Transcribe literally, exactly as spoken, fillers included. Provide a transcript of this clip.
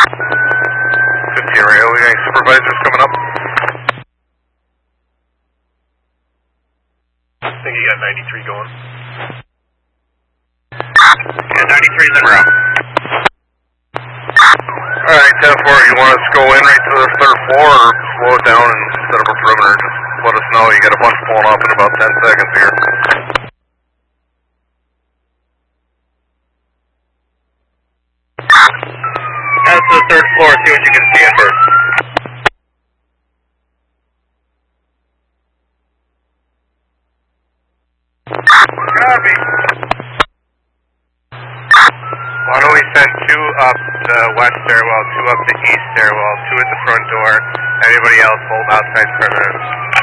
fifteen radio, we got any supervisors coming up? I think you got ninety-three going. Yeah, ninety-three's en route. Alright, ten four, you want us to go in right to the third floor or slow it down and set up a perimeter? Just let us know. You got a bunch pulling up in about ten seconds here. Head to the third floor, see what you can see at first. Copy. Why don't we send two up the west stairwell, two up the east stairwell, two at the front door, everybody else hold outside perimeter.